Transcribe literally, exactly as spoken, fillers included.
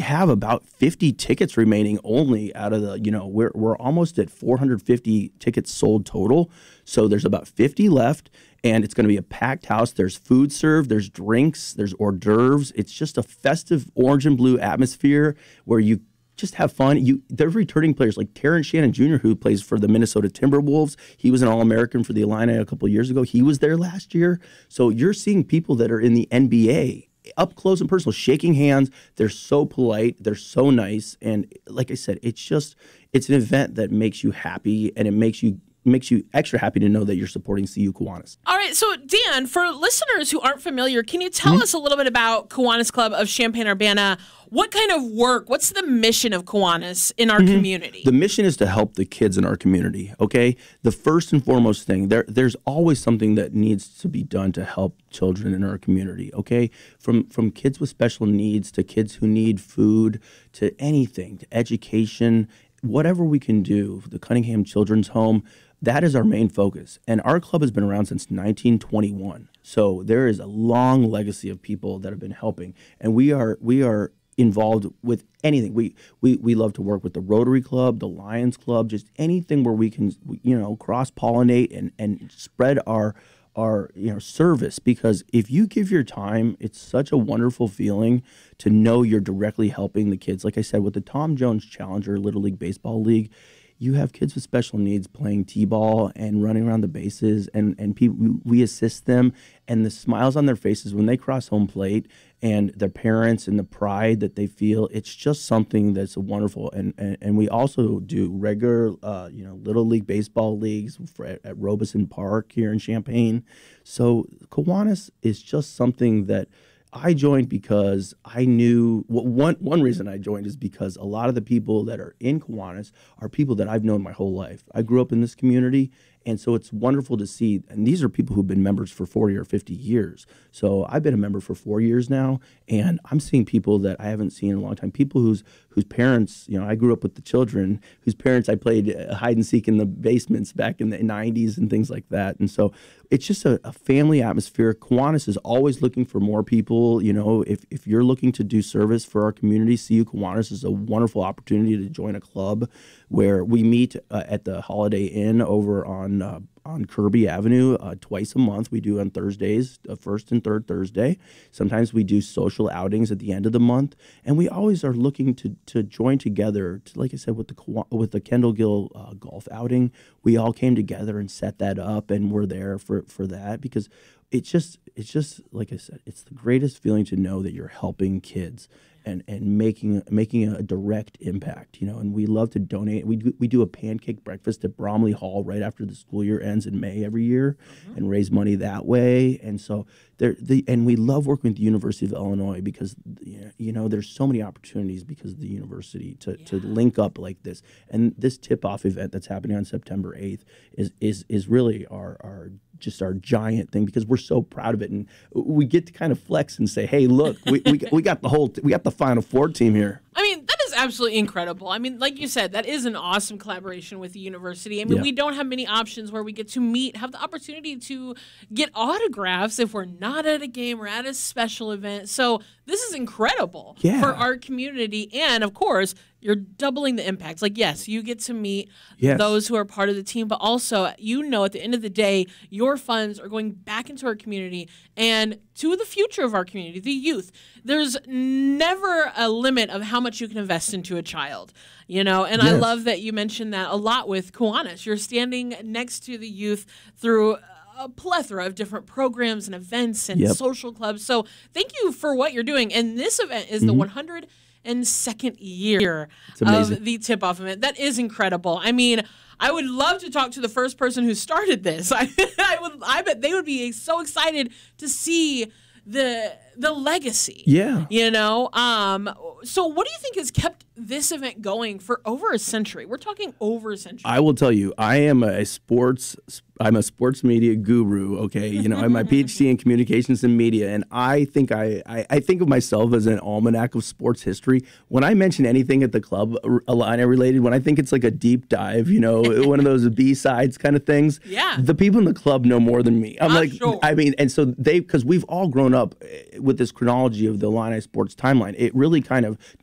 have about fifty tickets remaining only out of the, you know, we're, we're almost at four hundred fifty tickets sold total. So there's about fifty left, and it's going to be a packed house. There's food served, there's drinks, there's hors d'oeuvres. It's just a festive orange and blue atmosphere where you just have fun. You, there's returning players like Terrence Shannon Junior, who plays for the Minnesota Timberwolves. He was an All-American for the Illini a couple of years ago. He was there last year. So you're seeing people that are in the N B A up close and personal, shaking hands. They're so polite. They're so nice. And like I said, it's just, it's an event that makes you happy, and it makes you makes you extra happy to know that you're supporting C U Kiwanis. All right, so Dan, for listeners who aren't familiar, can you tell mm-hmm. us a little bit about Kiwanis Club of Champaign-Urbana? What kind of work, what's the mission of Kiwanis in our mm-hmm. community? The mission is to help the kids in our community, okay? The first and foremost thing, there, there's always something that needs to be done to help children in our community, okay? From, from kids with special needs to kids who need food to anything, to education, whatever we can do, the Cunningham Children's Home, that is our main focus. And our club has been around since nineteen twenty-one. So there is a long legacy of people that have been helping. And we are we are involved with anything. We we we love to work with the Rotary Club, the Lions Club, just anything where we can, you know, cross-pollinate and, and spread our our you know service, because if you give your time, it's such a wonderful feeling to know you're directly helping the kids. Like I said, with the Tom Jones Challenger Little League Baseball League, you have kids with special needs playing t-ball and running around the bases, and, and people, we assist them, and the smiles on their faces when they cross home plate, and their parents and the pride that they feel, it's just something that's wonderful. And and, and we also do regular, uh, you know, Little League Baseball leagues for, at, at Robeson Park here in Champaign. So Kiwanis is just something that I joined because I knew, well, one one reason I joined is because a lot of the people that are in Kiwanis are people that I've known my whole life. I grew up in this community, and so it's wonderful to see, and these are people who've been members for forty or fifty years. So I've been a member for four years now, and I'm seeing people that I haven't seen in a long time, people whose whose parents, you know, I grew up with the children, whose parents I played hide and seek in the basements back in the nineties and things like that. And so it's just a, a family atmosphere. Kiwanis is always looking for more people. You know, if, if you're looking to do service for our community, C U Kiwanis is a wonderful opportunity to join a club where we meet uh, at the Holiday Inn over on uh, on Kirby Avenue uh, twice a month. We do on Thursdays, uh, first and third Thursday. Sometimes we do social outings at the end of the month, and we always are looking to to join together. To, like I said, with the with the Kendall Gill uh, golf outing, we all came together and set that up, and we're there for for that because it's just it's just like I said, it's the greatest feeling to know that you're helping kids and and making making a direct impact, you know. And we love to donate. We do, we do a pancake breakfast at Bromley Hall right after the school year ends in May every year, mm-hmm. and raise money that way. And so there, the and we love working with the University of Illinois because you know there's so many opportunities because of the university to, yeah. to link up like this. And this tip-off event that's happening on September eighth is is is really our our just our giant thing because we're so proud of it, and we get to kind of flex and say, "Hey, look, we we, we got the whole we got the Final Four team here." I mean, that is absolutely incredible. I mean, like you said, that is an awesome collaboration with the university. I mean, yeah. we don't have many options where we get to meet, have the opportunity to get autographs if we're not at a game or at a special event. So this is incredible yeah. for our community. And, of course, you're doubling the impact. Like, yes, you get to meet yes. those who are part of the team, but also, you know, at the end of the day, your funds are going back into our community and to the future of our community, the youth. There's never a limit of how much you can invest into a child, you know, and yes. I love that you mentioned that a lot with Kiwanis. You're standing next to the youth through a plethora of different programs and events and yep. social clubs. So thank you for what you're doing. And this event is mm-hmm. the one hundred second year of the tip-off event. That is incredible. I mean, I would love to talk to the first person who started this. I, I would. I bet they would be so excited to see the the legacy. Yeah. You know. Um. So, what do you think has kept this event going for over a century? We're talking over a century. I will tell you, I am a sports. I'm a sports media guru. Okay, you know, I have my P H D in communications and media, and I think I, I I think of myself as an almanac of sports history. When I mention anything at the club, Illini related, when I think it's like a deep dive, you know, one of those B sides kind of things. Yeah. The people in the club know more than me. I'm, I'm like, sure. I mean, and so they, because we've all grown up with this chronology of the Illini sports timeline. It really kind of